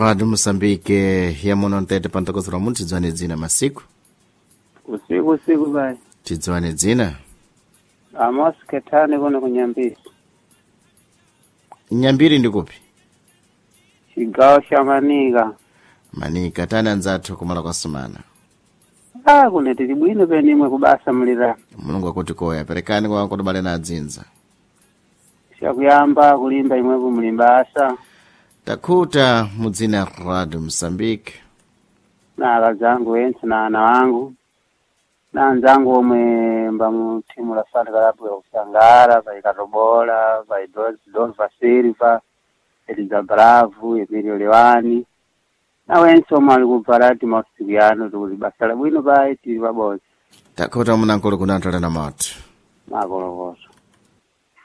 Radio Moçambique yamuno ntete pantokozera munthu tidziwane dzina masiku usiku bai tidziwane dzina Amos Ketane kuno kunyambiri Nyambiri ndikupi chigawo cha Manika tani anzathu kumala kwasumana kune tili bwino penimwe kubasa mulira mulungu akuti koya perekani kwa kodobale na adzinza chakuyamba kulimba imwepo mulimbasa takhuta mudzina Radio Moçambique na akazangu wensi na ana wangu na anzangu omwe mba mu timu la Santa Kalabu ya Usangara vaikatobola Vaidolva Silva Eliza Bravo Emilio Lewani na wensi omwe ali kuparati mausikiano tuli basa la bwino bai tili pabozi takhuta munankolo kunatala na matu makolokoso